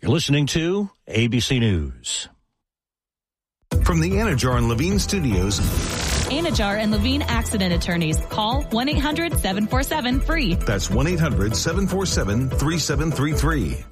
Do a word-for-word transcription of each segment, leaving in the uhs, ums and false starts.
You're listening to A B C News. From the Anajar and Levine Studios. Anajar and Levine Accident Attorneys. Call one eight hundred seven four seven free. That's one eight hundred seven four seven three seven three three.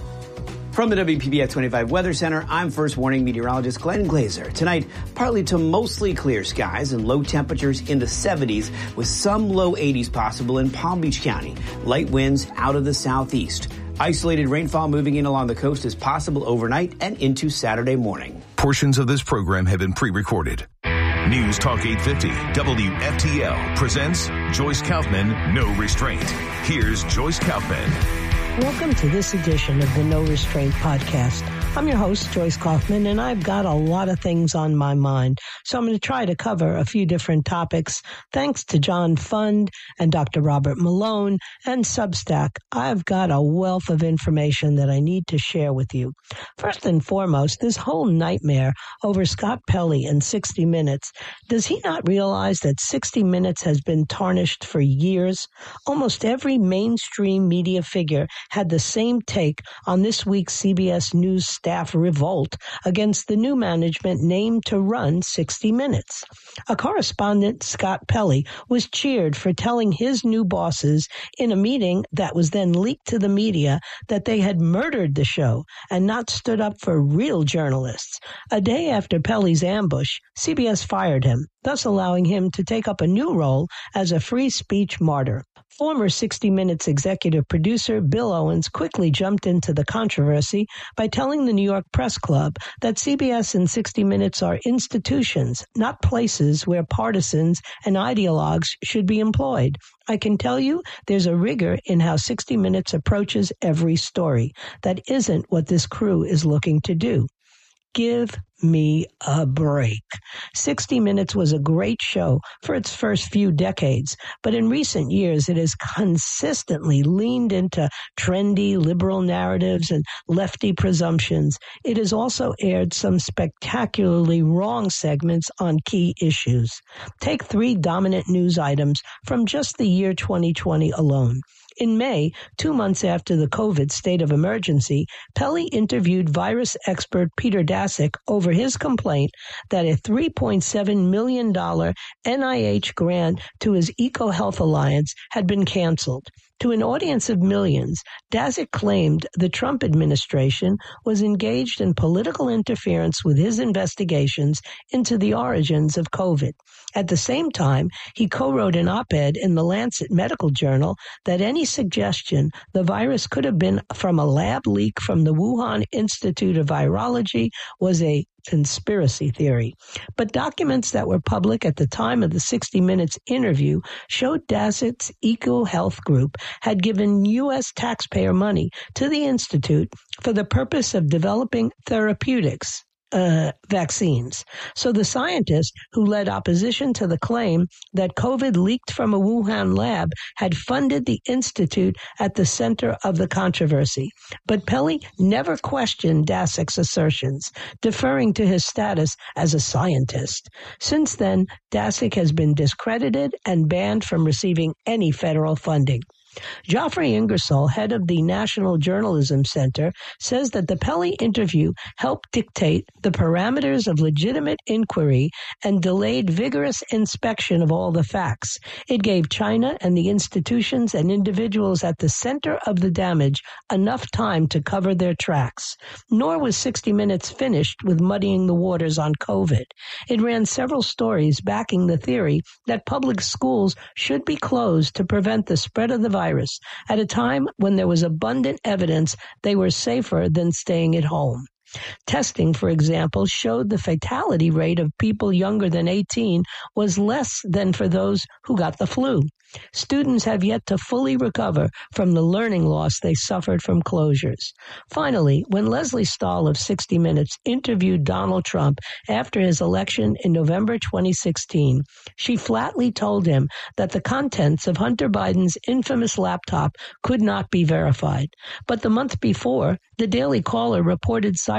From the W P B F twenty-five Weather Center, I'm First Warning meteorologist Glenn Glazer. Tonight, partly to mostly clear skies and low temperatures in the seventies with some low eighties possible in Palm Beach County. Light winds out of the southeast. Isolated rainfall moving in along the coast is possible overnight and into Saturday morning. Portions of this program have been pre-recorded. News Talk eight fifty W F T L presents Joyce Kaufman, No Restraint. Here's Joyce Kaufman. Welcome to this edition of the No Restraint podcast. I'm your host, Joyce Kaufman, and I've got a lot of things on my mind. So I'm going to try to cover a few different topics. Thanks to John Fund and Doctor Robert Malone and Substack, I've got a wealth of information that I need to share with you. First and foremost, this whole nightmare over Scott Pelley and sixty minutes. Does he not realize that sixty minutes has been tarnished for years? Almost every mainstream media figure had the same take on this week's C B S News staff revolt against the new management named to run sixty minutes. A correspondent, Scott Pelley, was cheered for telling his new bosses in a meeting that was then leaked to the media that they had murdered the show and not stood up for real journalists. A day after Pelley's ambush, C B S fired him, thus allowing him to take up a new role as a free speech martyr. Former sixty minutes executive producer Bill Owens quickly jumped into the controversy by telling the New York Press Club that C B S and sixty minutes are institutions, not places where partisans and ideologues should be employed. I can tell you there's a rigor in how sixty minutes approaches every story. That isn't what this crew is looking to do. Give me a break. sixty minutes was a great show for its first few decades, but in recent years it has consistently leaned into trendy liberal narratives and lefty presumptions. It has also aired some spectacularly wrong segments on key issues. Take three dominant news items from just the year twenty twenty alone. In May, two months after the COVID state of emergency, Pelley interviewed virus expert Peter Daszak over his complaint that a three point seven million dollars N I H grant to his EcoHealth Alliance had been canceled. To an audience of millions, Daszak claimed the Trump administration was engaged in political interference with his investigations into the origins of COVID. At the same time, he co-wrote an op-ed in the Lancet Medical Journal that any suggestion the virus could have been from a lab leak from the Wuhan Institute of Virology was a conspiracy theory. But documents that were public at the time of the sixty minutes interview showed Daszak's EcoHealth Group had given U S taxpayer money to the Institute for the purpose of developing therapeutics. Uh, vaccines. So the scientist who led opposition to the claim that COVID leaked from a Wuhan lab had funded the institute at the center of the controversy. But Pelley never questioned Daszak's assertions, deferring to his status as a scientist. Since then, Daszak has been discredited and banned from receiving any federal funding. Geoffrey Ingersoll, head of the National Journalism Center, says that the Pelley interview helped dictate the parameters of legitimate inquiry and delayed vigorous inspection of all the facts. It gave China and the institutions and individuals at the center of the damage enough time to cover their tracks. Nor was sixty minutes finished with muddying the waters on COVID. It ran several stories backing the theory that public schools should be closed to prevent the spread of the virus. Virus at a time when there was abundant evidence they were safer than staying at home. Testing, for example, showed the fatality rate of people younger than eighteen was less than for those who got the flu. Students have yet to fully recover from the learning loss they suffered from closures. Finally, when Leslie Stahl of sixty minutes interviewed Donald Trump after his election in November twenty sixteen, she flatly told him that the contents of Hunter Biden's infamous laptop could not be verified. But the month before, the Daily Caller reported cyber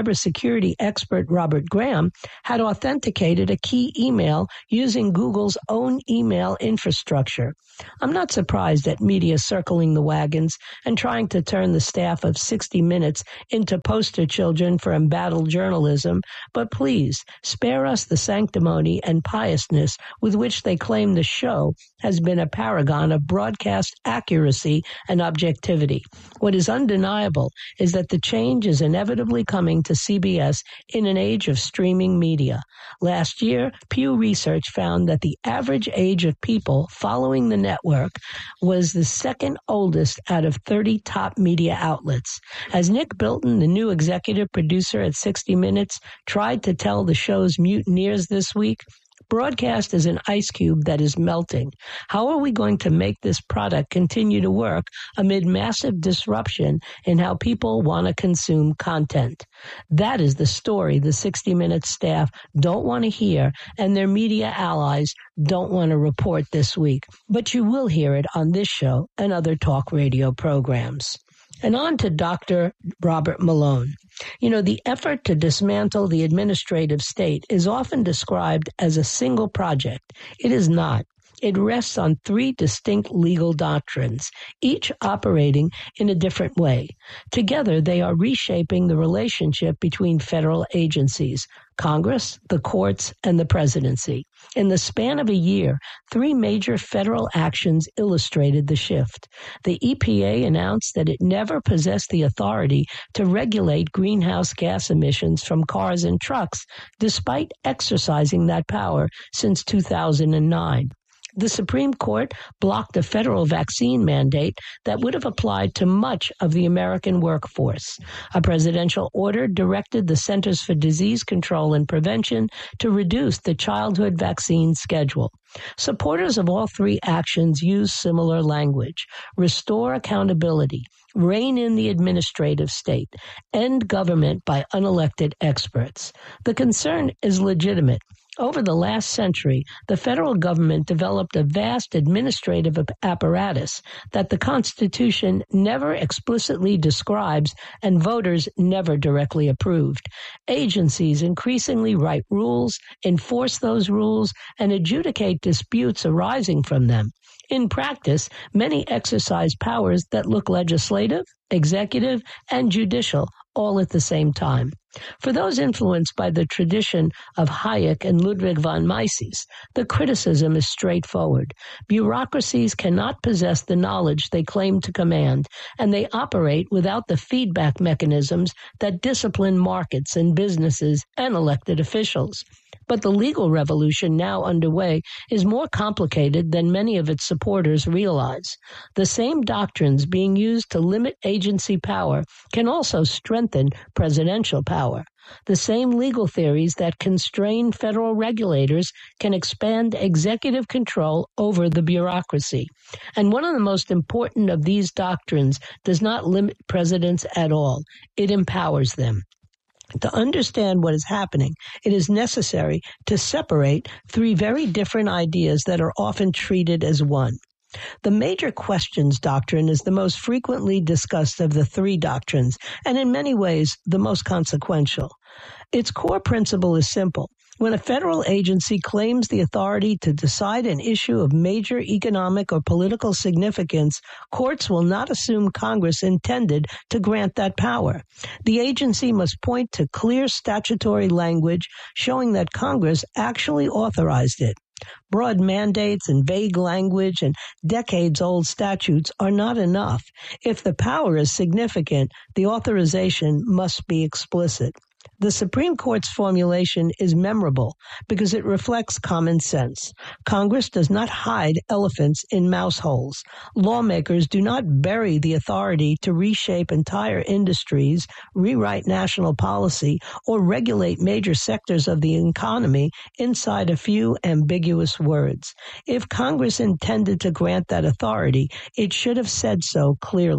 cybersecurity expert Robert Graham had authenticated a key email using Google's own email infrastructure. I'm not surprised at media circling the wagons and trying to turn the staff of sixty minutes into poster children for embattled journalism, but please spare us the sanctimony and piousness with which they claim the show has been a paragon of broadcast accuracy and objectivity. What is undeniable is that the change is inevitably coming to C B S in an age of streaming media. Last year, Pew Research found that the average age of people following the network was the second oldest out of thirty top media outlets. As Nick Bilton, the new executive producer at sixty minutes, tried to tell the show's mutineers this week, broadcast is an ice cube that is melting. How are we going to make this product continue to work amid massive disruption in how people want to consume content? That is the story the sixty minutes staff don't want to hear and their media allies don't want to report this week. But you will hear it on this show and other talk radio programs. And on to Doctor Robert Malone. You know, the effort to dismantle the administrative state is often described as a single project. It is not. It rests on three distinct legal doctrines, each operating in a different way. Together, they are reshaping the relationship between federal agencies, Congress, the courts, and the presidency. In the span of a year, three major federal actions illustrated the shift. The E P A announced that it never possessed the authority to regulate greenhouse gas emissions from cars and trucks, despite exercising that power since two thousand nine. The Supreme Court blocked a federal vaccine mandate that would have applied to much of the American workforce. A presidential order directed the Centers for Disease Control and Prevention to reduce the childhood vaccine schedule. Supporters of all three actions use similar language: restore accountability, rein in the administrative state, end government by unelected experts. The concern is legitimate. Over the last century, the federal government developed a vast administrative apparatus that the Constitution never explicitly describes and voters never directly approved. Agencies increasingly write rules, enforce those rules, and adjudicate disputes arising from them. In practice, many exercise powers that look legislative, executive, and judicial all at the same time. For those influenced by the tradition of Hayek and Ludwig von Mises, the criticism is straightforward. Bureaucracies cannot possess the knowledge they claim to command, and they operate without the feedback mechanisms that discipline markets and businesses and elected officials. But the legal revolution now underway is more complicated than many of its supporters realize. The same doctrines being used to limit agency power can also strengthen presidential power. The same legal theories that constrain federal regulators can expand executive control over the bureaucracy. And one of the most important of these doctrines does not limit presidents at all. It empowers them. To understand what is happening, it is necessary to separate three very different ideas that are often treated as one. The major questions doctrine is the most frequently discussed of the three doctrines, and in many ways, the most consequential. Its core principle is simple. When a federal agency claims the authority to decide an issue of major economic or political significance, courts will not assume Congress intended to grant that power. The agency must point to clear statutory language showing that Congress actually authorized it. Broad mandates and vague language and decades-old statutes are not enough. If the power is significant, the authorization must be explicit. The Supreme Court's formulation is memorable because it reflects common sense. Congress does not hide elephants in mouse holes. Lawmakers do not bury the authority to reshape entire industries, rewrite national policy, or regulate major sectors of the economy inside a few ambiguous words. If Congress intended to grant that authority, it should have said so clearly.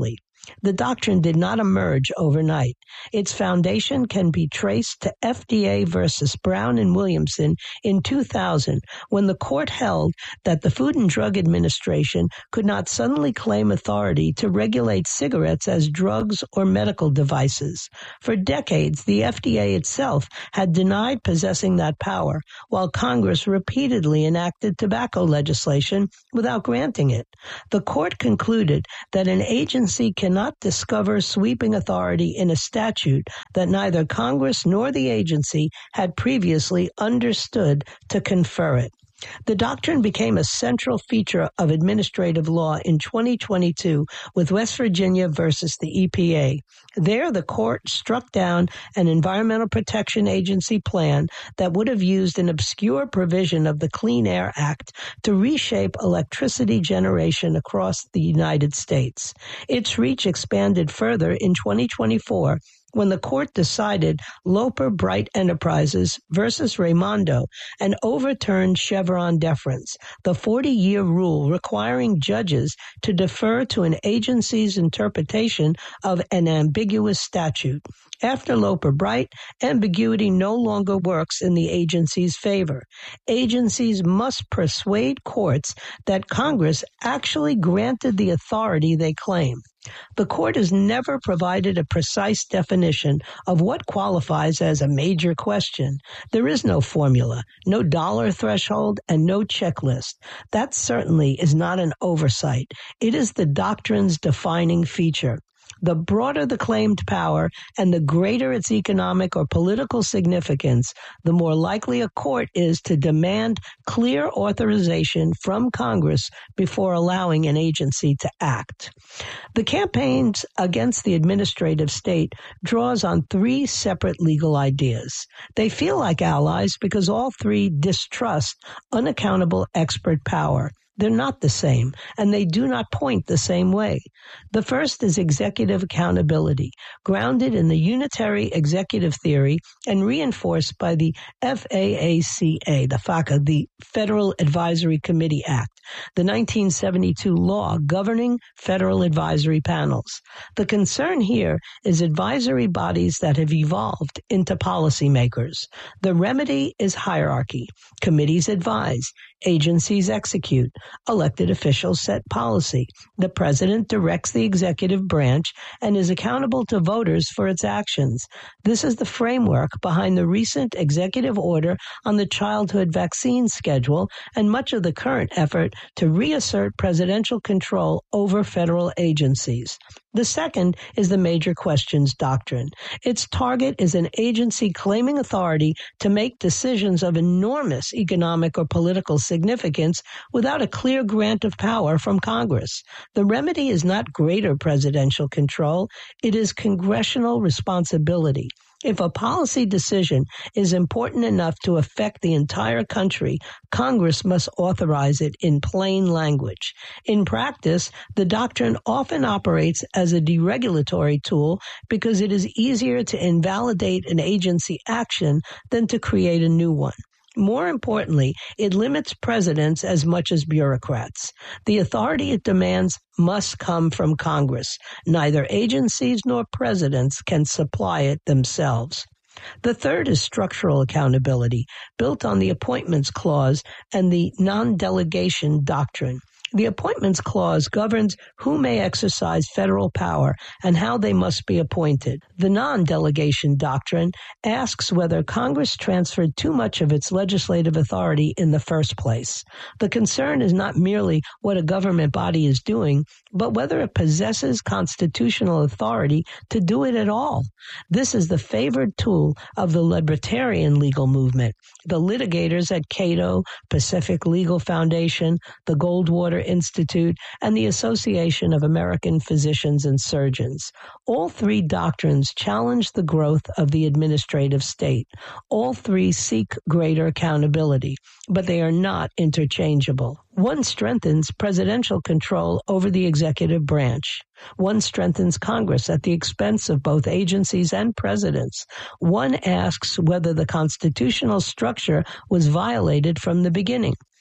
The doctrine did not emerge overnight. Its foundation can be traced to F D A versus Brown and Williamson in two thousand, when the court held that the Food and Drug Administration could not suddenly claim authority to regulate cigarettes as drugs or medical devices. For decades, the F D A itself had denied possessing that power, while Congress repeatedly enacted tobacco legislation without granting it. The court concluded that an agency cannot not discover sweeping authority in a statute that neither Congress nor the agency had previously understood to confer it. The doctrine became a central feature of administrative law in twenty twenty-two with West Virginia versus the E P A. There, the court struck down an Environmental Protection Agency plan that would have used an obscure provision of the Clean Air Act to reshape electricity generation across the United States. Its reach expanded further in twenty twenty-four when the court decided Loper Bright Enterprises versus Raimondo and overturned Chevron deference, the forty-year rule requiring judges to defer to an agency's interpretation of an ambiguous statute. After Loper Bright, ambiguity no longer works in the agency's favor. Agencies must persuade courts that Congress actually granted the authority they claim. The court has never provided a precise definition of what qualifies as a major question. There is no formula, no dollar threshold, and no checklist. That certainly is not an oversight. It is the doctrine's defining feature. The broader the claimed power and the greater its economic or political significance, the more likely a court is to demand clear authorization from Congress before allowing an agency to act. The campaigns against the administrative state draws on three separate legal ideas. They feel like allies because all three distrust unaccountable expert power. They're not the same, and they do not point the same way. The first is executive accountability, grounded in the unitary executive theory and reinforced by the F A A C A, the FACA, the Federal Advisory Committee Act, the nineteen seventy-two law governing federal advisory panels. The concern here is advisory bodies that have evolved into policymakers. The remedy is hierarchy. Committees advise. Agencies execute. Elected officials set policy. The president directs the executive branch and is accountable to voters for its actions. This is the framework behind the recent executive order on the childhood vaccine schedule and much of the current effort to reassert presidential control over federal agencies. The second is the major questions doctrine. Its target is an agency claiming authority to make decisions of enormous economic or political significance without a clear grant of power from Congress. The remedy is not greater presidential control, it is congressional responsibility. If a policy decision is important enough to affect the entire country, Congress must authorize it in plain language. In practice, the doctrine often operates as a deregulatory tool because it is easier to invalidate an agency action than to create a new one. More importantly, it limits presidents as much as bureaucrats. The authority it demands must come from Congress. Neither agencies nor presidents can supply it themselves. The third is structural accountability, built on the Appointments Clause and the non-delegation doctrine. The Appointments Clause governs who may exercise federal power and how they must be appointed. The non-delegation doctrine asks whether Congress transferred too much of its legislative authority in the first place. The concern is not merely what a government body is doing, but whether it possesses constitutional authority to do it at all. This is the favored tool of the libertarian legal movement. The litigators at Cato, Pacific Legal Foundation, the Goldwater Institute, and the Association of American Physicians and Surgeons. All three doctrines challenge the growth of the administrative state. All three seek greater accountability, but they are not interchangeable. One strengthens presidential control over the executive branch. One strengthens Congress at the expense of both agencies and presidents. One asks whether the constitutional structure was violated from the beginning.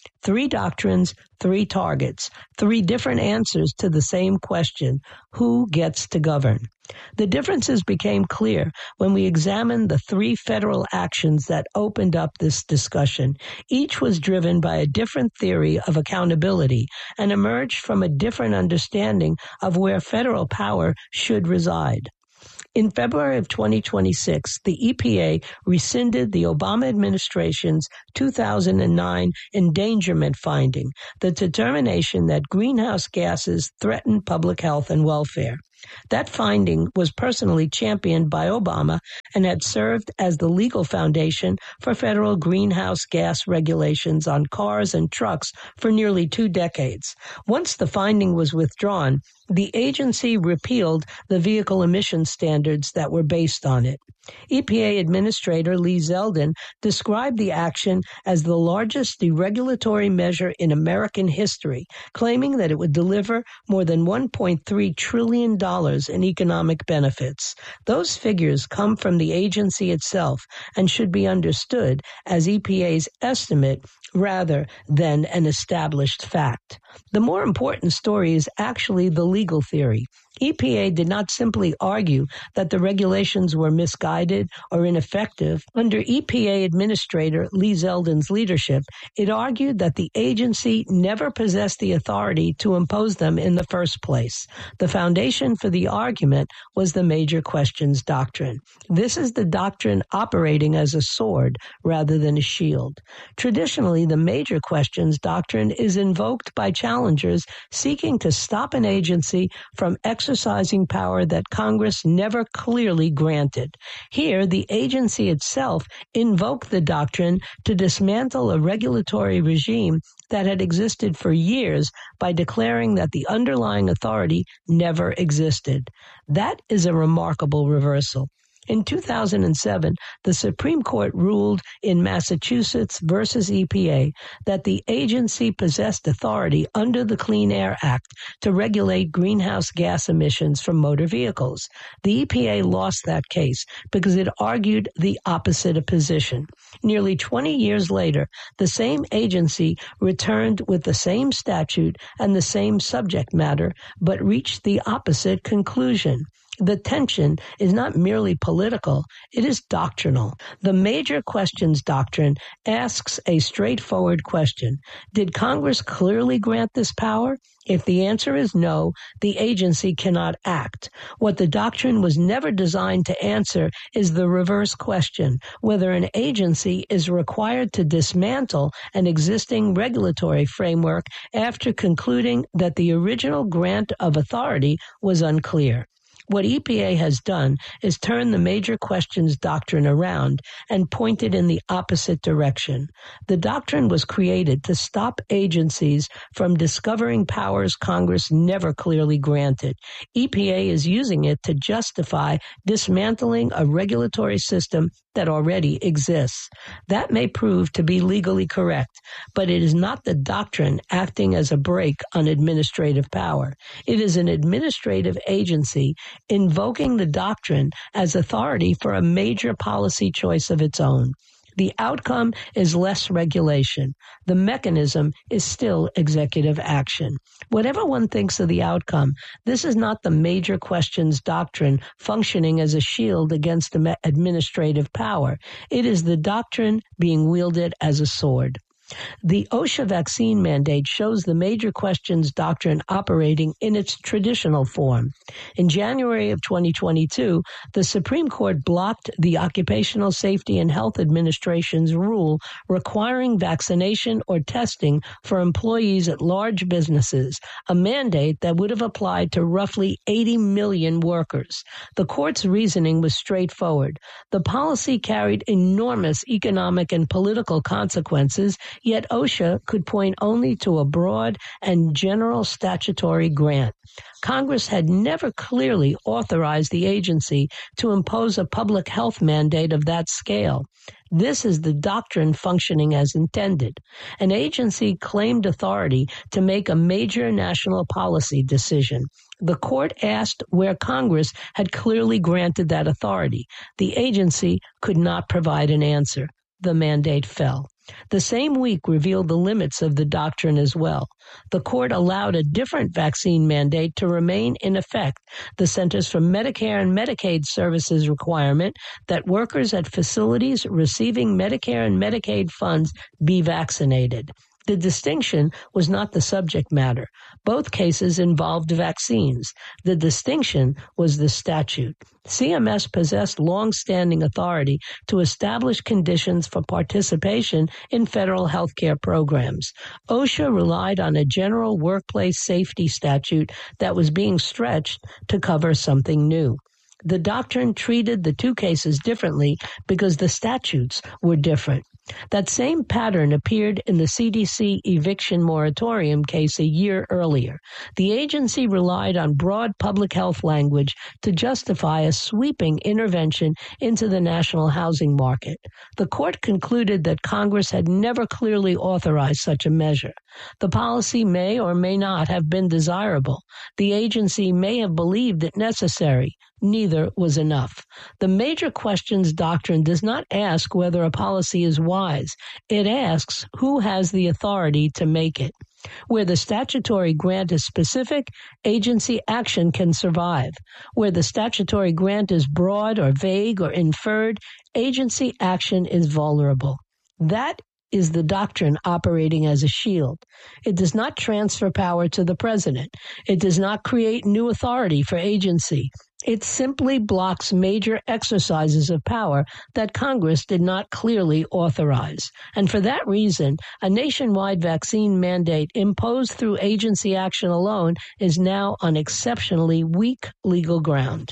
Three doctrines, three targets, three different answers to the same question: who gets to govern? The differences became clear when we examined the three federal actions that opened up this discussion. Each was driven by a different theory of accountability and emerged from a different understanding of where federal power should reside. In February of twenty twenty-six, the E P A rescinded the Obama administration's two thousand nine endangerment finding, the determination that greenhouse gases threaten public health and welfare. That finding was personally championed by Obama and had served as the legal foundation for federal greenhouse gas regulations on cars and trucks for nearly two decades. Once the finding was withdrawn, the agency repealed the vehicle emission standards that were based on it. E P A Administrator Lee Zeldin described the action as the largest deregulatory measure in American history, claiming that it would deliver more than one point three trillion dollars in economic benefits. Those figures come from the agency itself and should be understood as E P A's estimate rather than an established fact. The more important story is actually the legal theory. E P A did not simply argue that the regulations were misguided or ineffective. Under E P A Administrator Lee Zeldin's leadership, it argued that the agency never possessed the authority to impose them in the first place. The foundation for the argument was the major questions doctrine. This is the doctrine operating as a sword rather than a shield. Traditionally, the major questions doctrine is invoked by challengers seeking to stop an agency from exercising power that Congress never clearly granted. Here, the agency itself invoked the doctrine to dismantle a regulatory regime that had existed for years by declaring that the underlying authority never existed. That is a remarkable reversal. In two thousand seven, the Supreme Court ruled in Massachusetts versus E P A that the agency possessed authority under the Clean Air Act to regulate greenhouse gas emissions from motor vehicles. The E P A lost that case because it argued the opposite position. Nearly twenty years later, the same agency returned with the same statute and the same subject matter, but reached the opposite conclusion. The tension is not merely political, it is doctrinal. The major questions doctrine asks a straightforward question. Did Congress clearly grant this power? If the answer is no, the agency cannot act. What the doctrine was never designed to answer is the reverse question, whether an agency is required to dismantle an existing regulatory framework after concluding that the original grant of authority was unclear. What E P A has done is turn the major questions doctrine around and point it in the opposite direction. The doctrine was created to stop agencies from discovering powers Congress never clearly granted. E P A is using it to justify dismantling a regulatory system that already exists. That may prove to be legally correct, but it is not the doctrine acting as a brake on administrative power. It is an administrative agency invoking the doctrine as authority for a major policy choice of its own. The outcome is less regulation. The mechanism is still executive action. Whatever one thinks of the outcome, this is not the major questions doctrine functioning as a shield against administrative power. It is the doctrine being wielded as a sword. The OSHA vaccine mandate shows the major questions doctrine operating in its traditional form. In January of twenty twenty-two, the Supreme Court blocked the Occupational Safety and Health Administration's rule requiring vaccination or testing for employees at large businesses, a mandate that would have applied to roughly eighty million workers. The court's reasoning was straightforward. The policy carried enormous economic and political consequences, yet OSHA could point only to a broad and general statutory grant. Congress had never clearly authorized the agency to impose a public health mandate of that scale. This is the doctrine functioning as intended. An agency claimed authority to make a major national policy decision. The court asked where Congress had clearly granted that authority. The agency could not provide an answer. The mandate fell. The same week revealed the limits of the doctrine as well. The court allowed a different vaccine mandate to remain in effect, the Centers for Medicare and Medicaid Services requirement that workers at facilities receiving Medicare and Medicaid funds be vaccinated. The distinction was not the subject matter. Both cases involved vaccines. The distinction was the statute. C M S possessed long-standing authority to establish conditions for participation in federal health care programs. OSHA relied on a general workplace safety statute that was being stretched to cover something new. The doctrine treated the two cases differently because the statutes were different. That same pattern appeared in the C D C eviction moratorium case a year earlier. The agency relied on broad public health language to justify a sweeping intervention into the national housing market. The court concluded that Congress had never clearly authorized such a measure. The policy may or may not have been desirable. The agency may have believed it necessary. Neither was enough. The major questions doctrine does not ask whether a policy is wise. It asks who has the authority to make it. Where the statutory grant is specific, agency action can survive. Where the statutory grant is broad or vague or inferred, agency action is vulnerable. That is the doctrine operating as a shield. It does not transfer power to the president. It does not create new authority for agency. It simply blocks major exercises of power that Congress did not clearly authorize. And for that reason, a nationwide vaccine mandate imposed through agency action alone is now on exceptionally weak legal ground.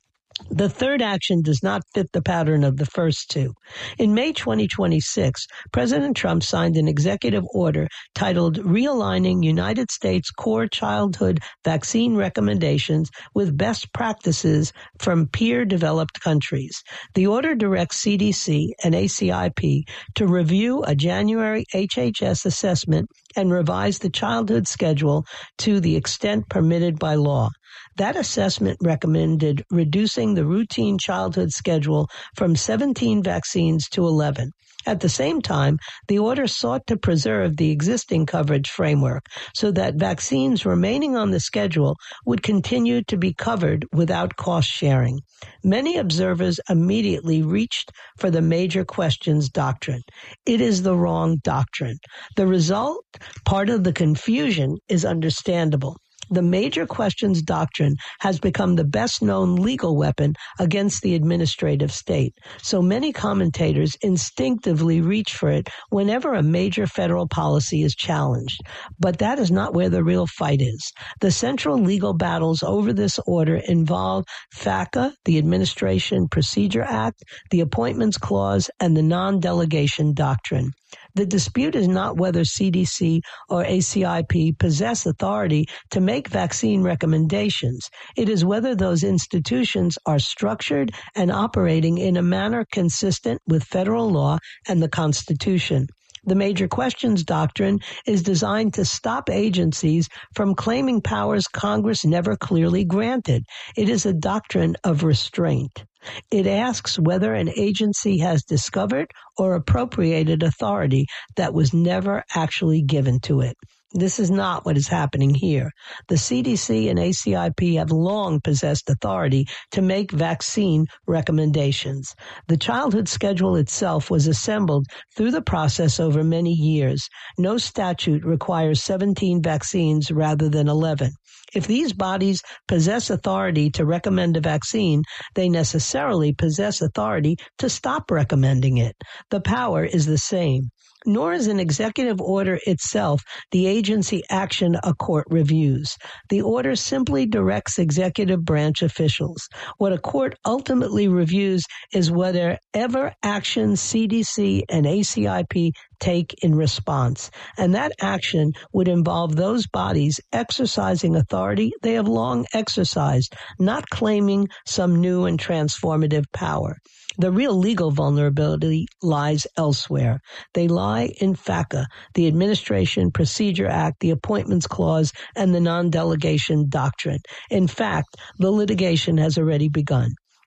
The third action does not fit the pattern of the first two. In May twenty twenty-six, President Trump signed an executive order titled Realigning United States Core Childhood Vaccine Recommendations with Best Practices from Peer-Developed Countries. The order directs C D C and A C I P to review a January H H S assessment and revise the childhood schedule to the extent permitted by law. That assessment recommended reducing the routine childhood schedule from seventeen vaccines to eleven. At the same time, the order sought to preserve the existing coverage framework so that vaccines remaining on the schedule would continue to be covered without cost sharing. Many observers immediately reached for the major questions doctrine. It is the wrong doctrine. The result, part of the confusion, is understandable. The major questions doctrine has become the best-known legal weapon against the administrative state. So many commentators instinctively reach for it whenever a major federal policy is challenged. But that is not where the real fight is. The central legal battles over this order involve FACA, the Administration Procedure Act, the Appointments Clause, and the non-delegation doctrine. The dispute is not whether C D C or A C I P possess authority to make vaccine recommendations. It is whether those institutions are structured and operating in a manner consistent with federal law and the Constitution. The major questions doctrine is designed to stop agencies from claiming powers Congress never clearly granted. It is a doctrine of restraint. It asks whether an agency has discovered or appropriated authority that was never actually given to it. This is not what is happening here. The C D C and A C I P have long possessed authority to make vaccine recommendations. The childhood schedule itself was assembled through the process over many years. No statute requires seventeen vaccines rather than eleven. If these bodies possess authority to recommend a vaccine, they necessarily possess authority to stop recommending it. The power is the same. Nor is an executive order itself the agency action a court reviews. The order simply directs executive branch officials. What a court ultimately reviews is whatever action C D C and A C I P take in response. And that action would involve those bodies exercising authority they have long exercised, not claiming some new and transformative power. The real legal vulnerability lies elsewhere. They lie in FACA, the Administration Procedure Act, the Appointments Clause, and the non-delegation doctrine. In fact, the litigation has already begun.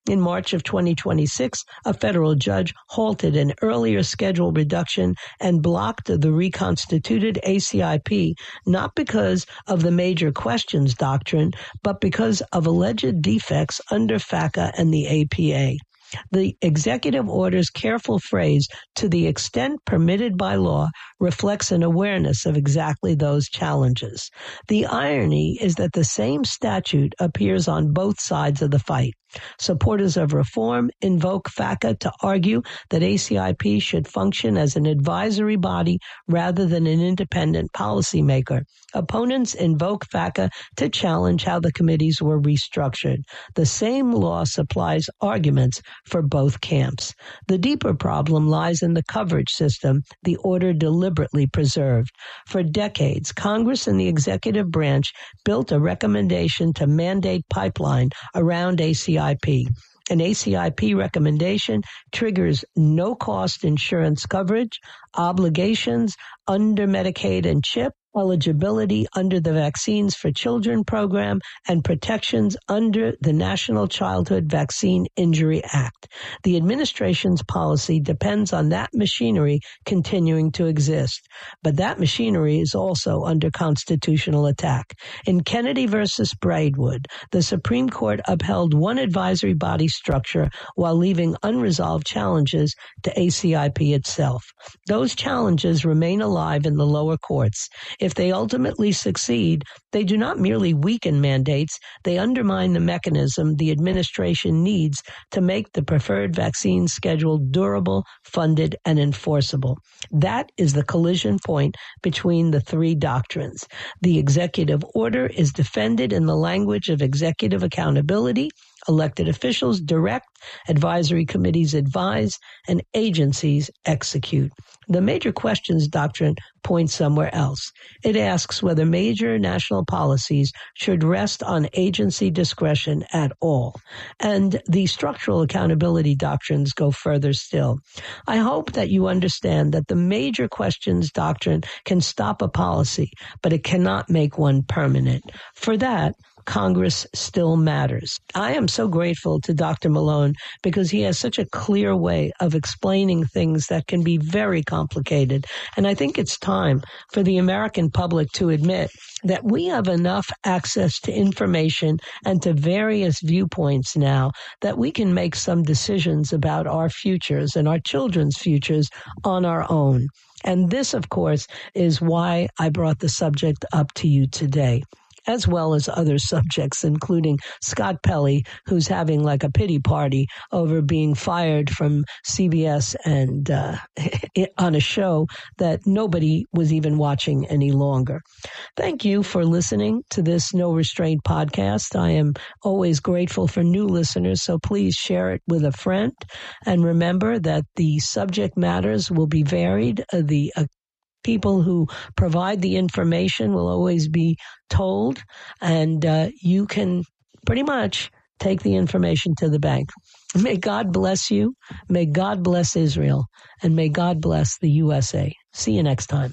In March of twenty twenty-six, a federal judge halted an earlier scheduled reduction and blocked the reconstituted A C I P, not because of the major questions doctrine, but because of alleged defects under FACA and the A P A. The executive order's careful phrase, to the extent permitted by law, reflects an awareness of exactly those challenges. The irony is that the same statute appears on both sides of the fight. Supporters of reform invoke FACA to argue that A C I P should function as an advisory body rather than an independent policymaker. Opponents invoke FACA to challenge how the committees were restructured. The same law supplies arguments for both camps. The deeper problem lies in the coverage system the order deliberately preserved. For decades, Congress and the executive branch built a recommendation to mandate pipeline around A C I P. An A C I P recommendation triggers no-cost insurance coverage, obligations under Medicaid and CHIP, eligibility under the Vaccines for Children program, and protections under the National Childhood Vaccine Injury Act. The administration's policy depends on that machinery continuing to exist. But that machinery is also under constitutional attack. In Kennedy versus Braidwood, the Supreme Court upheld one advisory body structure while leaving unresolved challenges to A C I P itself. Those challenges remain alive in the lower courts. If they ultimately succeed, they do not merely weaken mandates, they undermine the mechanism the administration needs to make the preferred vaccine schedule durable, funded, and enforceable. That is the collision point between the three doctrines. The executive order is defended in the language of executive accountability. Elected officials direct, advisory committees advise, and agencies execute. The major questions doctrine points somewhere else. It asks whether major national policies should rest on agency discretion at all. And the structural accountability doctrines go further still. I hope that you understand that the major questions doctrine can stop a policy, but it cannot make one permanent. For that, Congress still matters. I am so grateful to Doctor Malone because he has such a clear way of explaining things that can be very complicated. And I think it's time for the American public to admit that we have enough access to information and to various viewpoints now that we can make some decisions about our futures and our children's futures on our own. And this, of course, is why I brought the subject up to you today, as well as other subjects, including Scott Pelley, who's having like a pity party over being fired from C B S and uh, on a show that nobody was even watching any longer. Thank you for listening to this No Restraint podcast. I am always grateful for new listeners, so please share it with a friend. And remember that the subject matters will be varied. Uh, the uh, People who provide the information will always be told, and uh, you can pretty much take the information to the bank. May God bless you. May God bless Israel. And may God bless the U S A. See you next time.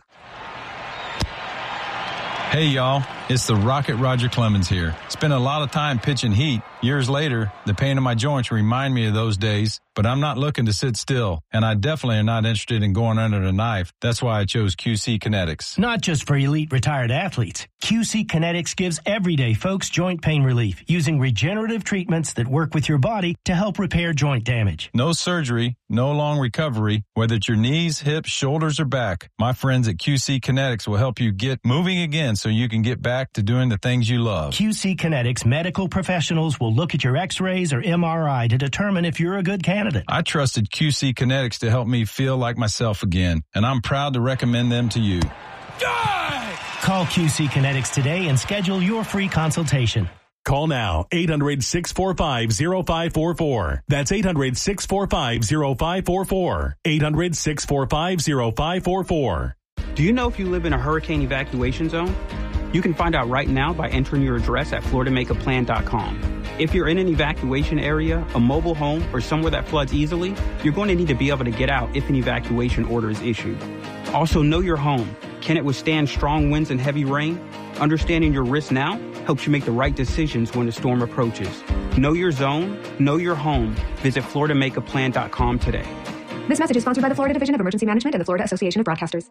Hey, y'all. It's the Rocket Roger Clemens here. Spent a lot of time pitching heat. Years later, the pain in my joints remind me of those days, but I'm not looking to sit still, and I definitely am not interested in going under the knife. That's why I chose Q C Kinetics. Not just for elite retired athletes. Q C Kinetics gives everyday folks joint pain relief using regenerative treatments that work with your body to help repair joint damage. No surgery, no long recovery, whether it's your knees, hips, shoulders, or back. My friends at Q C Kinetics will help you get moving again so you can get back to doing the things you love. Q C Kinetics medical professionals will look at your x-rays or M R I to determine if you're a good candidate. I trusted Q C Kinetics to help me feel like myself again, and I'm proud to recommend them to you. Die! Call Q C Kinetics today and schedule your free consultation. Call now, eight hundred, six four five, zero five four four. That's eight hundred, six four five, zero five four four. eight hundred, six four five, zero five four four. Do you know if you live in a hurricane evacuation zone? You can find out right now by entering your address at florida make a plan dot com. If you're in an evacuation area, a mobile home, or somewhere that floods easily, you're going to need to be able to get out if an evacuation order is issued. Also, know your home. Can it withstand strong winds and heavy rain? Understanding your risk now helps you make the right decisions when the storm approaches. Know your zone, know your home. Visit Florida Make a Plan dot com today. This message is sponsored by the Florida Division of Emergency Management and the Florida Association of Broadcasters.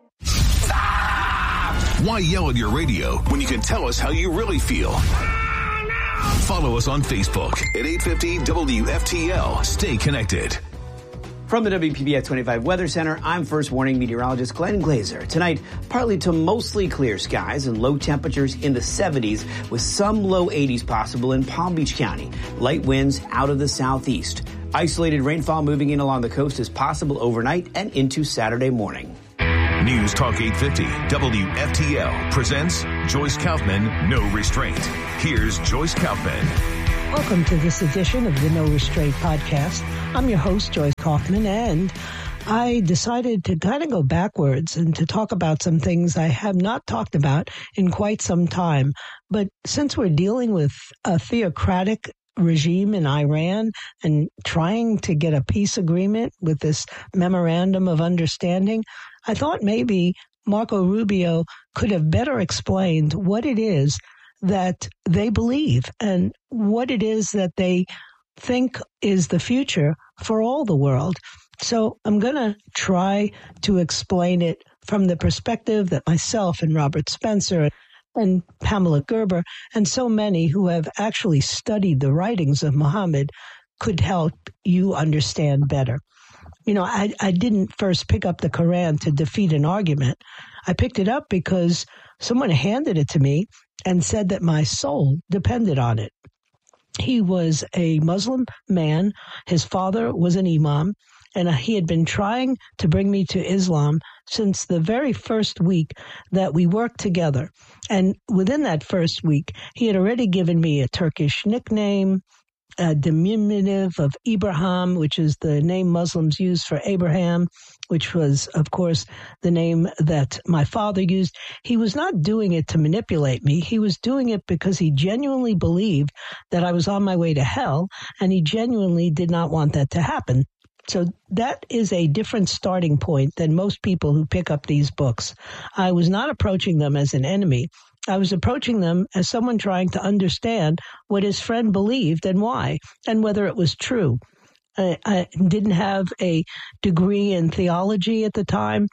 Why yell at your radio when you can tell us how you really feel? Follow us on Facebook at eight fifty W F T L. Stay connected. From the W P B F twenty-five Weather Center, I'm First Warning meteorologist Glenn Glazer. Tonight, partly to mostly clear skies and low temperatures in the seventies with some low eighties possible in Palm Beach County. Light winds out of the southeast. Isolated rainfall moving in along the coast is possible overnight and into Saturday morning. News Talk eight fifty W F T L presents Joyce Kaufman, No Restraint. Here's Joyce Kaufman. Welcome to this edition of the No Restraint podcast. I'm your host, Joyce Kaufman, and I decided to kind of go backwards and to talk about some things I have not talked about in quite some time. But since we're dealing with a theocratic regime in Iran and trying to get a peace agreement with this memorandum of understanding, I thought maybe Marco Rubio could have better explained what it is that they believe and what it is that they think is the future for all the world. So I'm going to try to explain it from the perspective that myself and Robert Spencer and Pamela Gerber and so many who have actually studied the writings of Muhammad could help you understand better. You know, I, I didn't first pick up the Quran to defeat an argument. I picked it up because someone handed it to me and said that my soul depended on it. He was a Muslim man. His father was an imam, and he had been trying to bring me to Islam since the very first week that we worked together. And within that first week, he had already given me a Turkish nickname, a diminutive of Ibrahim, which is the name Muslims use for Abraham, which was, of course, the name that my father used. He was not doing it to manipulate me. He was doing it because he genuinely believed that I was on my way to hell, and he genuinely did not want that to happen. So that is a different starting point than most people who pick up these books. I was not approaching them as an enemy. I was approaching them as someone trying to understand what his friend believed and why, and whether it was true. I, I didn't have a degree in theology at the time,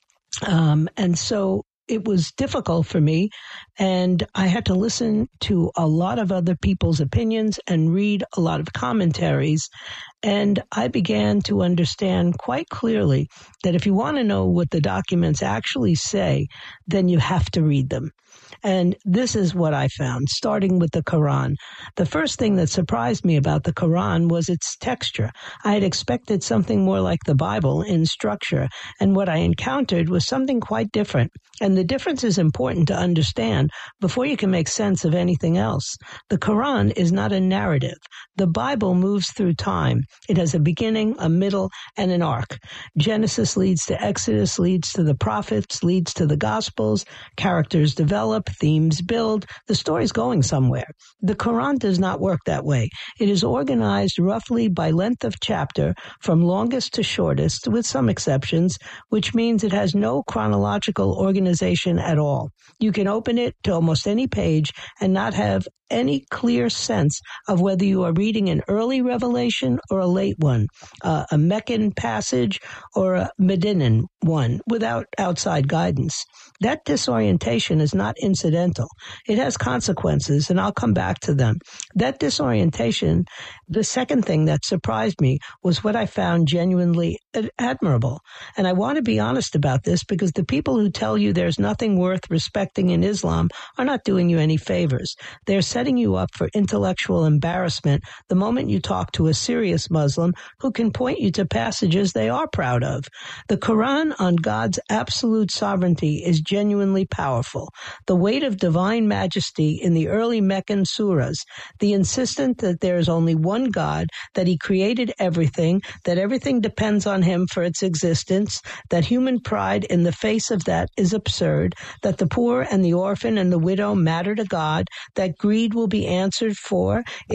um, and so it was difficult for me, and I had to listen to a lot of other people's opinions and read a lot of commentaries, and I began to understand quite clearly that if you want to know what the documents actually say, then you have to read them. And this is what I found, starting with the Quran. The first thing that surprised me about the Quran was its texture. I had expected something more like the Bible in structure, and what I encountered was something quite different. And the difference is important to understand before you can make sense of anything else. The Quran is not a narrative. The Bible moves through time. It has a beginning, a middle, and an arc. Genesis leads to Exodus, leads to the prophets, leads to the Gospels. Characters develop, themes build. The story's going somewhere. The Quran does not work that way. It is organized roughly by length of chapter, from longest to shortest, with some exceptions, which means it has no chronological organization at all. You can open it to almost any page and not have any clear sense of whether you are reading an early revelation or a late one, uh, a Meccan passage or a Medinan one, without outside guidance. That disorientation is not incidental. It has consequences, and I'll come back to them. That disorientation, the second thing that surprised me, was what I found genuinely admirable. And I want to be honest about this, because the people who tell you there's nothing worth respecting in Islam are not doing you any favors. They're setting you up for intellectual embarrassment the moment you talk to a serious Muslim who can point you to passages they are proud of. The Quran on God's absolute sovereignty is genuinely powerful. The weight of divine majesty in the early Meccan surahs, the insistence that there is only one God, that he created everything, that everything depends on him for its existence, that human pride in the face of that is absurd, that the poor and the orphan and the widow matter to God, that greed will be answered for if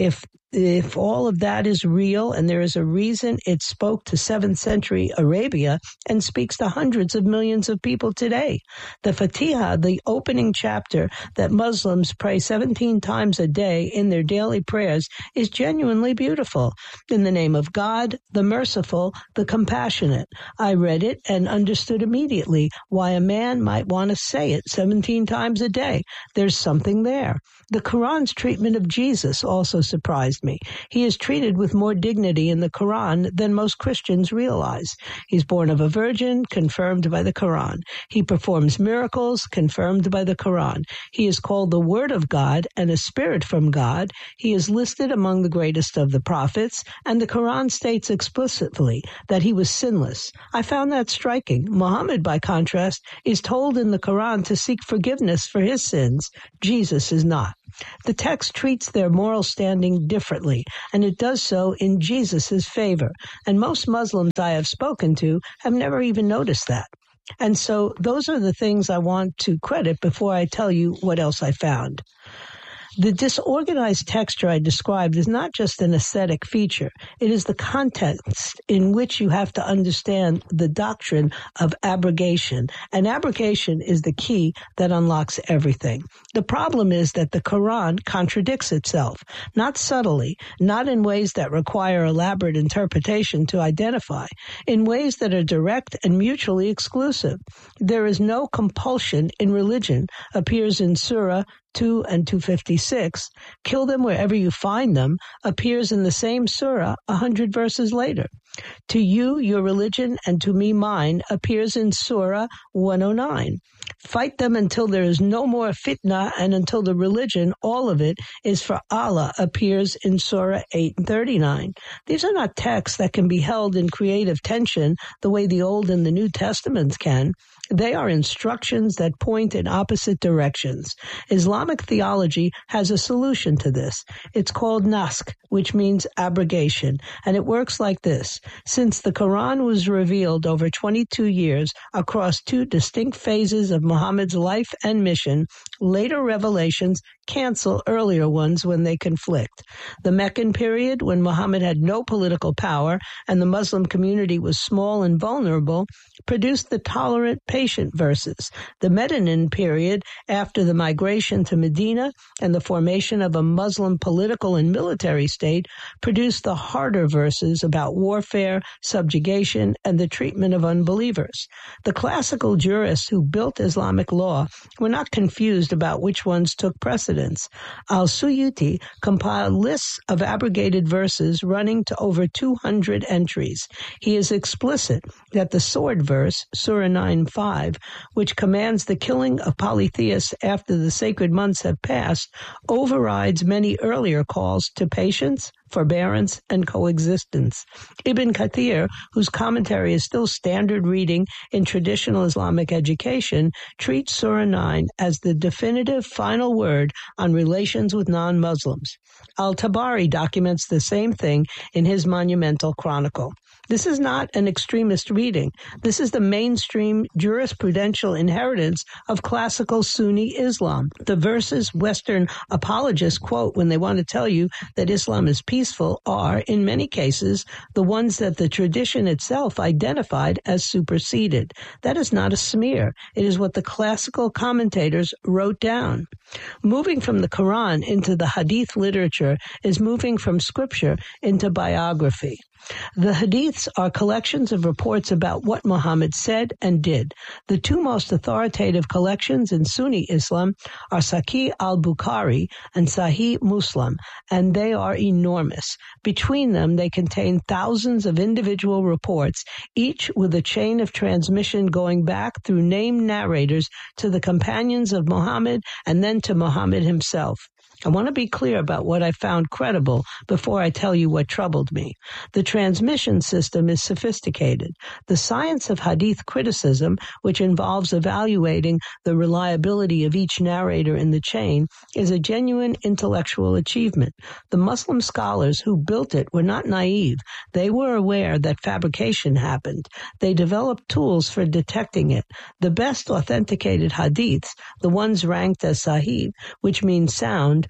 If all of that is real, and there is a reason it spoke to seventh century Arabia and speaks to hundreds of millions of people today. The Fatiha, the opening chapter that Muslims pray seventeen times a day in their daily prayers, is genuinely beautiful. In the name of God, the merciful, the compassionate. I read it and understood immediately why a man might want to say it seventeen times a day. There's something there. The Quran's treatment of Jesus also surprised me. He is treated with more dignity in the Quran than most Christians realize. He's born of a virgin, confirmed by the Quran. He performs miracles, confirmed by the Quran. He is called the Word of God and a spirit from God. He is listed among the greatest of the prophets, and the Quran states explicitly that he was sinless. I found that striking. Muhammad, by contrast, is told in the Quran to seek forgiveness for his sins. Jesus is not. The text treats their moral standing differently, and it does so in Jesus' favor. And most Muslims I have spoken to have never even noticed that. And so those are the things I want to credit before I tell you what else I found. The disorganized texture I described is not just an aesthetic feature. It is the context in which you have to understand the doctrine of abrogation. And abrogation is the key that unlocks everything. The problem is that the Quran contradicts itself, not subtly, not in ways that require elaborate interpretation to identify, in ways that are direct and mutually exclusive. There is no compulsion in religion, appears in Surah two and two fifty-six, kill them wherever you find them, appears in the same surah a hundred verses later. To you, your religion, and to me, mine, appears in Surah one oh nine. Fight them until there is no more fitna and until the religion, all of it, is for Allah, appears in Surah eight and thirty-nine. These are not texts that can be held in creative tension the way the Old and the New Testaments can. They are instructions that point in opposite directions. Islamic theology has a solution to this. It's called naskh, which means abrogation, and it works like this. Since the Quran was revealed over twenty-two years across two distinct phases of Muhammad's life and mission, later revelations cancel earlier ones when they conflict. The Meccan period, when Muhammad had no political power and the Muslim community was small and vulnerable, produced the tolerant, patient verses. The Medinan period, after the migration to Medina and the formation of a Muslim political and military state, produced the harder verses about warfare, subjugation, and the treatment of unbelievers. The classical jurists who built Islamic law were not confused about which ones took precedence. Al-Suyuti compiled lists of abrogated verses running to over two hundred entries. He is explicit that the sword verse, Surah nine five, which commands the killing of polytheists after the sacred months have passed, overrides many earlier calls to patience, forbearance, and coexistence. Ibn Kathir, whose commentary is still standard reading in traditional Islamic education, treats Surah nine as the definitive final word on relations with non-Muslims. Al-Tabari documents the same thing in his monumental chronicle. This is not an extremist reading. This is the mainstream jurisprudential inheritance of classical Sunni Islam. The verses Western apologists quote when they want to tell you that Islam is peaceful are, in many cases, the ones that the tradition itself identified as superseded. That is not a smear. It is what the classical commentators wrote down. Moving from the Quran into the Hadith literature is moving from scripture into biography. The Hadiths are collections of reports about what Muhammad said and did. The two most authoritative collections in Sunni Islam are Sahih al-Bukhari and Sahih Muslim, and they are enormous. Between them, they contain thousands of individual reports, each with a chain of transmission going back through named narrators to the companions of Muhammad and then to Muhammad himself. I want to be clear about what I found credible before I tell you what troubled me. The transmission system is sophisticated. The science of hadith criticism, which involves evaluating the reliability of each narrator in the chain, is a genuine intellectual achievement. The Muslim scholars who built it were not naive. They were aware that fabrication happened. They developed tools for detecting it. The best authenticated hadiths, the ones ranked as sahih, which means sound,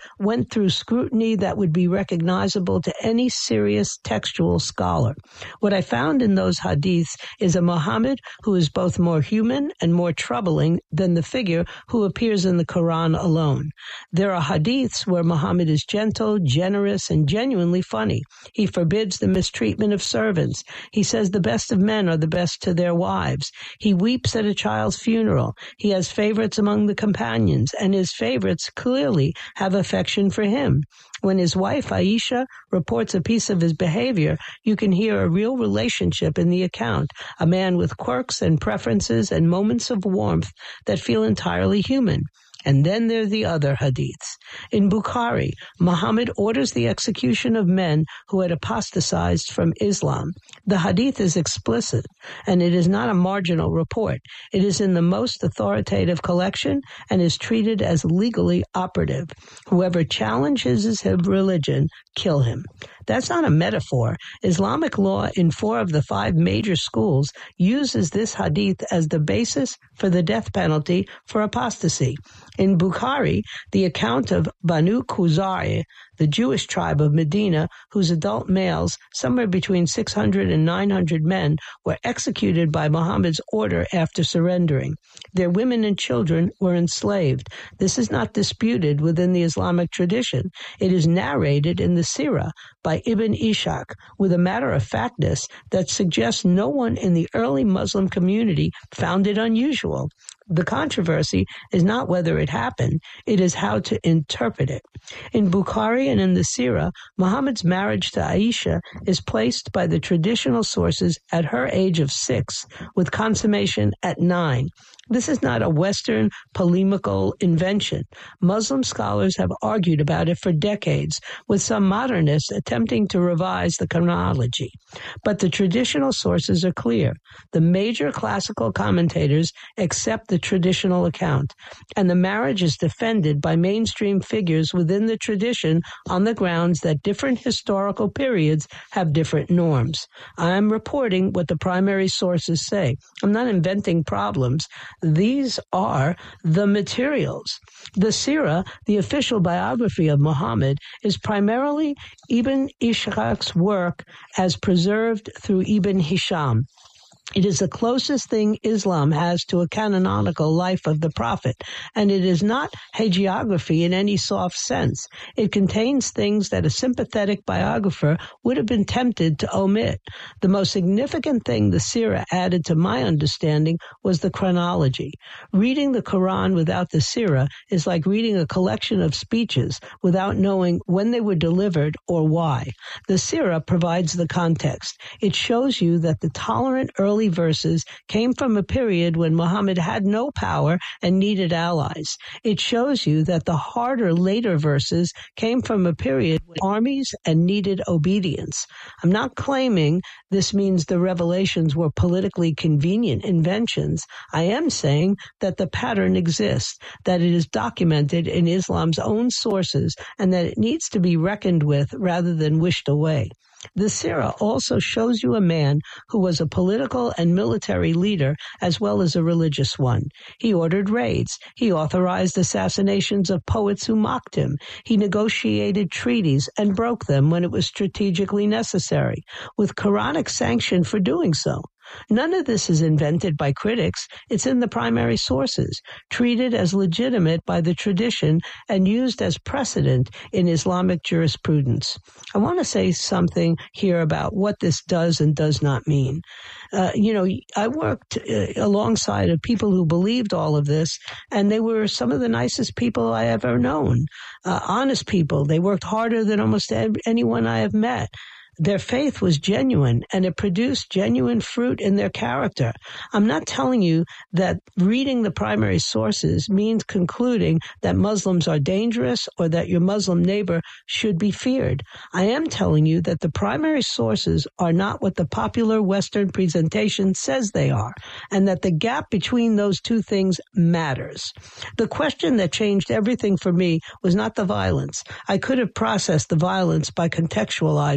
went through scrutiny that would be recognizable to any serious textual scholar. What I found in those hadiths is a Muhammad who is both more human and more troubling than the figure who appears in the Quran alone. There are hadiths where Muhammad is gentle, generous, and genuinely funny. He forbids the mistreatment of servants. He says the best of men are the best to their wives. He weeps at a child's funeral. He has favorites among the companions, and his favorites clearly have affection for him. When his wife, Aisha, reports a piece of his behavior, you can hear a real relationship in the account, a man with quirks and preferences and moments of warmth that feel entirely human. And then there are the other hadiths. In Bukhari, Muhammad orders the execution of men who had apostatized from Islam. The hadith is explicit, and it is not a marginal report. It is in the most authoritative collection and is treated as legally operative. Whoever challenges his religion, kill him. That's not a metaphor. Islamic law in four of the five major schools uses this hadith as the basis for the death penalty for apostasy. In Bukhari, the account of Banu Khuzai, the Jewish tribe of Medina, whose adult males, somewhere between six hundred and nine hundred men, were executed by Muhammad's order after surrendering. Their women and children were enslaved. This is not disputed within the Islamic tradition. It is narrated in the Sirah by Ibn Ishaq with a matter-of-factness that suggests no one in the early Muslim community found it unusual. The controversy is not whether it happened, it is how to interpret it. In Bukhari and in the Sirah, Muhammad's marriage to Aisha is placed by the traditional sources at her age of six, with consummation at nine. This is not a Western polemical invention. Muslim scholars have argued about it for decades, with some modernists attempting to revise the chronology. But the traditional sources are clear. The major classical commentators accept the traditional account, and the marriage is defended by mainstream figures within the tradition on the grounds that different historical periods have different norms. I am reporting what the primary sources say. I'm not inventing problems. These are the materials. The Sirah, the official biography of Muhammad, is primarily Ibn Ishaq's work as preserved through Ibn Hisham. It is the closest thing Islam has to a canonical life of the Prophet, and it is not hagiography in any soft sense. It contains things that a sympathetic biographer would have been tempted to omit. The most significant thing the Sirah added to my understanding was the chronology. Reading the Quran without the Sirah is like reading a collection of speeches without knowing when they were delivered or why. The Sirah provides the context. It shows you that the tolerant early verses came from a period when Muhammad had no power and needed allies. It shows you that the harder later verses came from a period with armies and needed obedience. I'm not claiming this means the revelations were politically convenient inventions. I am saying that the pattern exists, that it is documented in Islam's own sources, and that it needs to be reckoned with rather than wished away. The Sirah also shows you a man who was a political and military leader as well as a religious one. He ordered raids. He authorized assassinations of poets who mocked him. He negotiated treaties and broke them when it was strategically necessary, with Quranic sanction for doing so. None of this is invented by critics. It's in the primary sources, treated as legitimate by the tradition and used as precedent in Islamic jurisprudence. I want to say something here about what this does and does not mean. Uh, you know, I worked uh, alongside of people who believed all of this, and they were some of the nicest people I ever known. Uh, honest people. They worked harder than almost anyone I have met. Their faith was genuine, and it produced genuine fruit in their character. I'm not telling you that reading the primary sources means concluding that Muslims are dangerous or that your Muslim neighbor should be feared. I am telling you that the primary sources are not what the popular Western presentation says they are, and that the gap between those two things matters. The question that changed everything for me was not the violence. I could have processed the violence by contextualizing it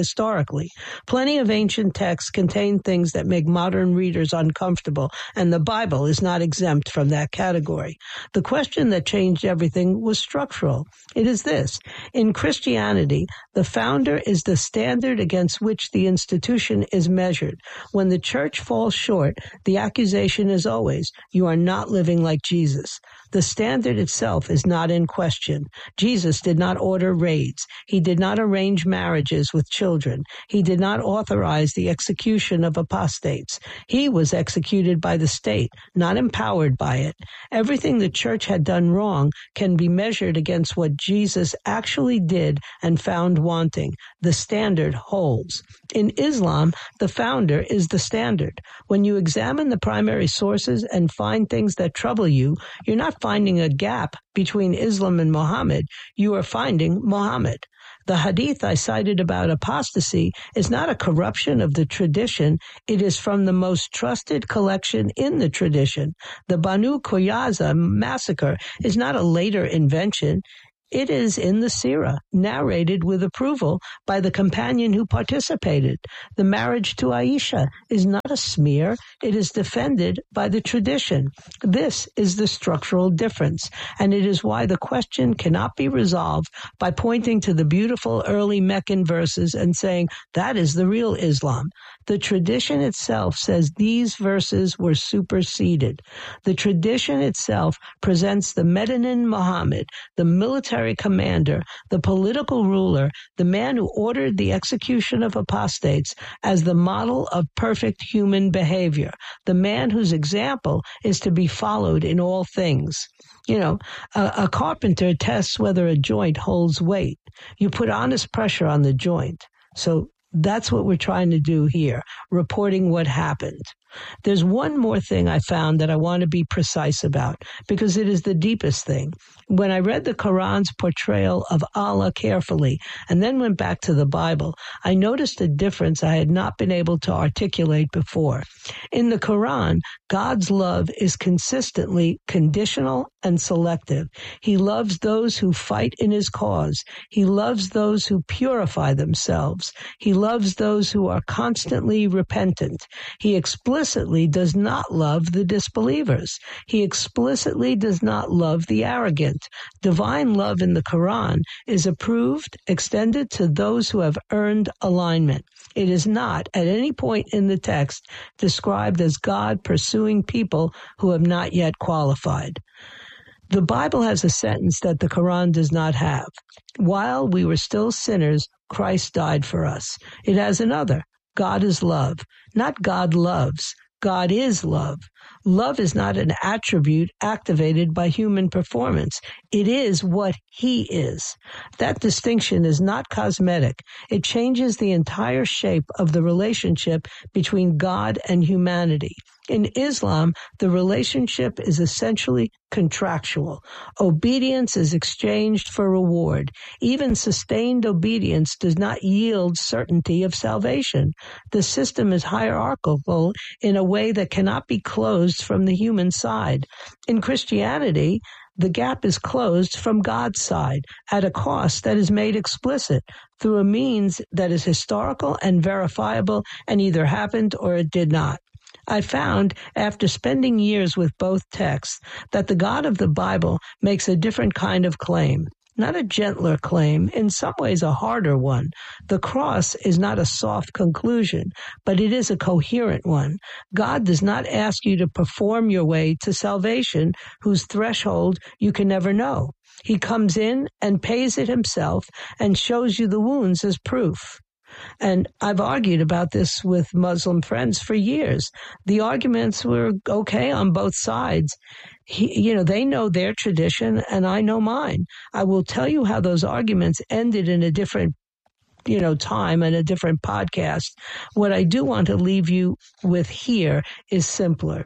historically. Plenty of ancient texts contain things that make modern readers uncomfortable, and the Bible is not exempt from that category. The question that changed everything was structural. It is this: in Christianity, the founder is the standard against which the institution is measured. When the church falls short, the accusation is always, you are not living like Jesus. The standard itself is not in question. Jesus did not order raids. He did not arrange marriages with children. He did not authorize the execution of apostates. He was executed by the state, not empowered by it. Everything the church had done wrong can be measured against what Jesus actually did and found wanting. The standard holds. In Islam, the founder is the standard. When you examine the primary sources and find things that trouble you, you're not finding a gap between Islam and Muhammad. You are finding Muhammad. The hadith I cited about apostasy is not a corruption of the tradition. It is from the most trusted collection in the tradition. The Banu Qurayza massacre is not a later invention. It is in the Sirah, narrated with approval by the companion who participated. The marriage to Aisha is not a smear. It is defended by the tradition. This is the structural difference, and it is why the question cannot be resolved by pointing to the beautiful early Meccan verses and saying, that is the real Islam. The tradition itself says these verses were superseded. The tradition itself presents the Medinan Muhammad, the military commander, the political ruler, the man who ordered the execution of apostates, as the model of perfect human behavior, the man whose example is to be followed in all things. You know, a, a carpenter tests whether a joint holds weight. You put honest pressure on the joint. So that's what we're trying to do here, reporting what happened. There's one more thing I found that I want to be precise about, because it is the deepest thing. When I read the Quran's portrayal of Allah carefully and then went back to the Bible, I noticed a difference I had not been able to articulate before. In the Quran, God's love is consistently conditional and selective. He loves those who fight in his cause. He loves those who purify themselves. He loves those who are constantly repentant. He explicitly does not love the disbelievers. He explicitly does not love the arrogant. Divine love in the Quran is approved, extended to those who have earned alignment. It is not, at any point in the text, described as God pursuing people who have not yet qualified. The Bible has a sentence that the Quran does not have. While we were still sinners, Christ died for us. It has another. God is love. Not God loves. God is love. Love is not an attribute activated by human performance. It is what he is. That distinction is not cosmetic. It changes the entire shape of the relationship between God and humanity. In Islam, the relationship is essentially contractual. Obedience is exchanged for reward. Even sustained obedience does not yield certainty of salvation. The system is hierarchical in a way that cannot be closed from the human side. In Christianity, the gap is closed from God's side at a cost that is made explicit through a means that is historical and verifiable and either happened or it did not. I found, after spending years with both texts, that the God of the Bible makes a different kind of claim. Not a gentler claim, in some ways a harder one. The cross is not a soft conclusion, but it is a coherent one. God does not ask you to perform your way to salvation, whose threshold you can never know. He comes in and pays it himself and shows you the wounds as proof. And I've argued about this with Muslim friends for years. The arguments were okay on both sides. He, you know, they know their tradition and I know mine. I will tell you how those arguments ended in a different, you know, time and a different podcast. What I do want to leave you with here is simpler.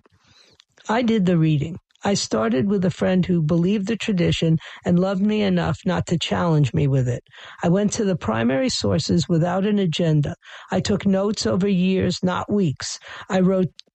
I did the reading. I started with a friend who believed the tradition and loved me enough not to challenge me with it. I went to the primary sources without an agenda. I took notes over years, not weeks. I wrote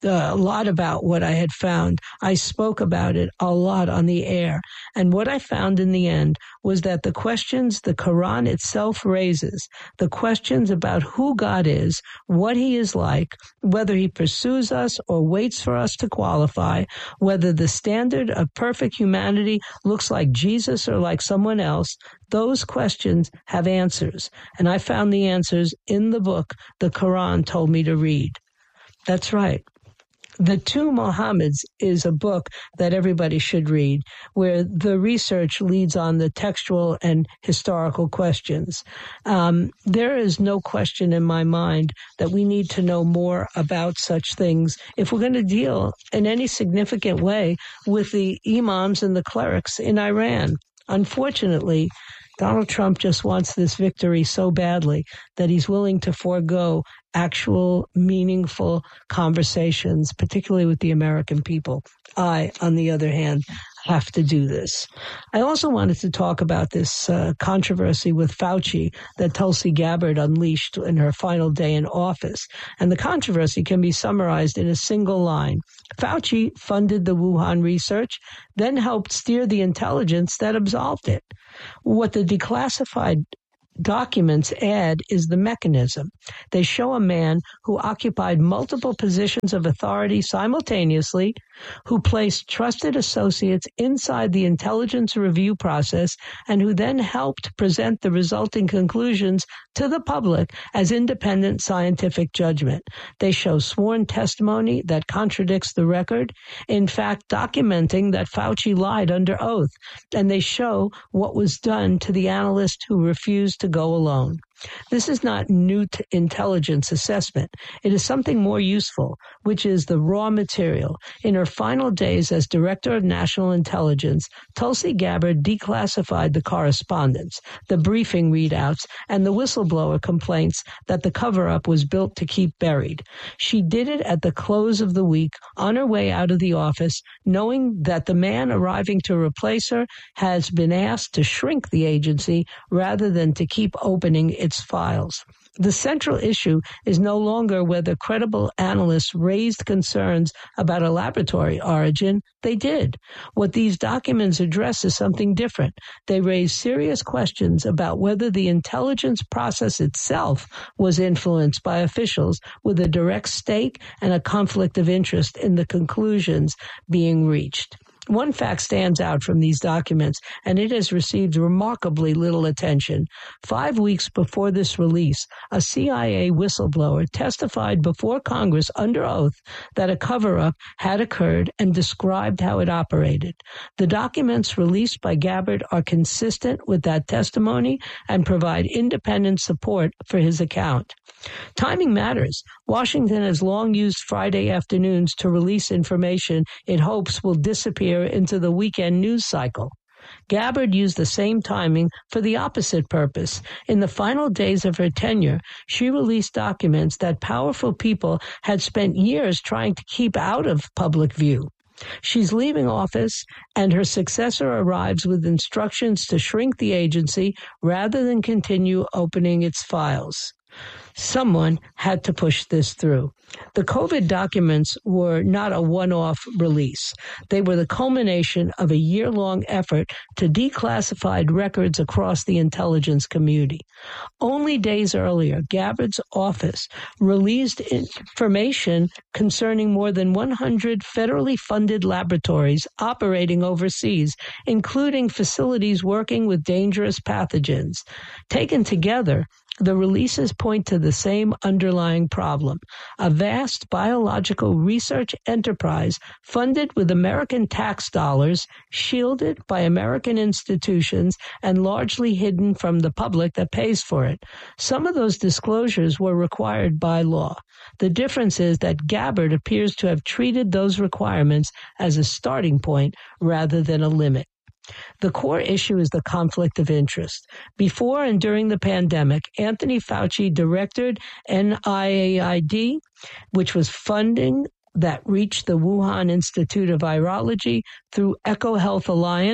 a lot about what I had found. I spoke about it a lot on the air. And what I found in the end was that the questions the Quran itself raises, the questions about who God is, what he is like, whether he pursues us or waits for us to qualify, whether the standard of perfect humanity looks like Jesus or like someone else, those questions have answers. And I found the answers in the book the Quran told me to read. That's right. The Two Mohammeds is a book that everybody should read, where the research leads on the textual and historical questions. Um, there is no question in my mind that we need to know more about such things if we're going to deal in any significant way with the imams and the clerics in Iran. Unfortunately, Donald Trump just wants this victory so badly that he's willing to forego actual meaningful conversations, particularly with the American people. I, on the other hand, have to do this. I also wanted to talk about this uh, controversy with Fauci that Tulsi Gabbard unleashed in her final day in office. And the controversy can be summarized in a single line. Fauci funded the Wuhan research, then helped steer the intelligence that absolved it. What the declassified documents add is the mechanism. They show a man who occupied multiple positions of authority simultaneously, who placed trusted associates inside the intelligence review process, and who then helped present the resulting conclusions to the public as independent scientific judgment. They show sworn testimony that contradicts the record, in fact, documenting that Fauci lied under oath, and they show what was done to the analyst who refused to go alone. This is not new t- intelligence assessment. It is something more useful, which is the raw material. In her final days as Director of National Intelligence, Tulsi Gabbard declassified the correspondence, the briefing readouts, and the whistleblower complaints that the cover-up was built to keep buried. She did it at the close of the week, on her way out of the office, knowing that the man arriving to replace her has been asked to shrink the agency rather than to keep opening its files. The central issue is no longer whether credible analysts raised concerns about a laboratory origin. They did. What these documents address is something different. They raise serious questions about whether the intelligence process itself was influenced by officials with a direct stake and a conflict of interest in the conclusions being reached. One fact stands out from these documents, and it has received remarkably little attention. Five weeks before this release, a C I A whistleblower testified before Congress under oath that a cover-up had occurred and described how it operated. The documents released by Gabbard are consistent with that testimony and provide independent support for his account. Timing matters. Washington has long used Friday afternoons to release information it hopes will disappear into the weekend news cycle. Gabbard used the same timing for the opposite purpose. In the final days of her tenure, she released documents that powerful people had spent years trying to keep out of public view. She's leaving office, and her successor arrives with instructions to shrink the agency rather than continue opening its files. Someone had to push this through. The COVID documents were not a one-off release. They were the culmination of a year-long effort to declassify records across the intelligence community. Only days earlier, Gabbard's office released information concerning more than one hundred federally funded laboratories operating overseas, including facilities working with dangerous pathogens. Taken together, the releases point to the same underlying problem: a vast biological research enterprise funded with American tax dollars, shielded by American institutions, and largely hidden from the public that pays for it. Some of those disclosures were required by law. The difference is that Gabbard appears to have treated those requirements as a starting point rather than a limit. The core issue is the conflict of interest. Before and during the pandemic, Anthony Fauci directed N I A I D, which was funding that reached the Wuhan Institute of Virology through EcoHealth Alliance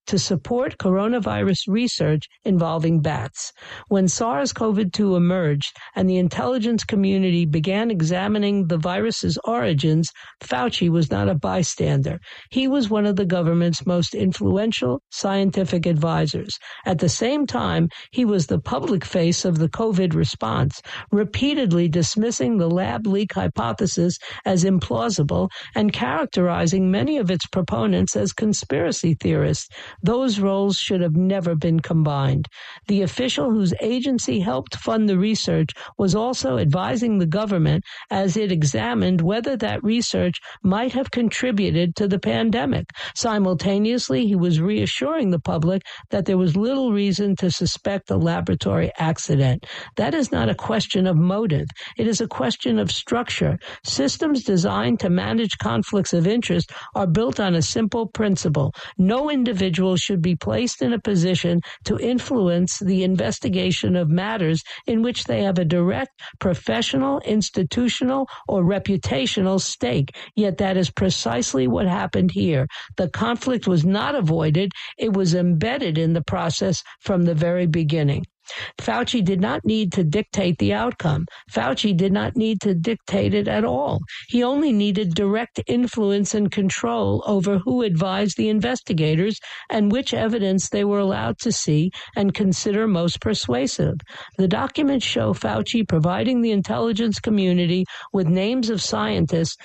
to support coronavirus research involving bats. When SARS-C o V two emerged and the intelligence community began examining the virus's origins, Fauci was not a bystander. He was one of the government's most influential scientific advisors. At the same time, he was the public face of the COVID response, repeatedly dismissing the lab leak hypothesis as implausible and characterizing many of its proponents as conspiracy theorists. Those roles should have never been combined. The official whose agency helped fund the research was also advising the government as it examined whether that research might have contributed to the pandemic. Simultaneously, he was reassuring the public that there was little reason to suspect a laboratory accident. That is not a question of motive. It is a question of structure. Systems designed to manage conflicts of interest are built on a simple principle. No individual should be placed in a position to influence the investigation of matters in which they have a direct professional, institutional, or reputational stake. Yet that is precisely what happened here. The conflict was not avoided. It was embedded in the process from the very beginning. Fauci did not need to dictate the outcome. Fauci did not need to dictate it at all. He only needed direct influence and control over who advised the investigators and which evidence they were allowed to see and consider most persuasive. The documents show Fauci providing the intelligence community with names of scientists